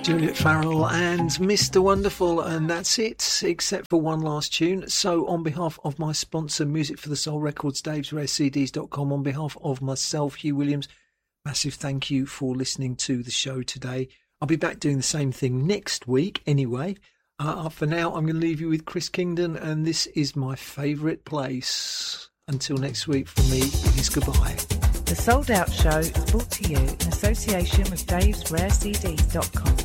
Juliet Farrell and Mr. Wonderful, and that's it, except for one last tune. So on behalf of my sponsor, Music for the Soul Records, davesrarecds.com, on behalf of myself, Hugh Williams, massive thank you for listening to the show today. I'll be back doing the same thing next week anyway. For now, I'm going to leave you with Chris Kingdon, and this is my favourite place. Until next week, from me, it is goodbye. The Sold Out Show is brought to you in association with davesrarecds.com.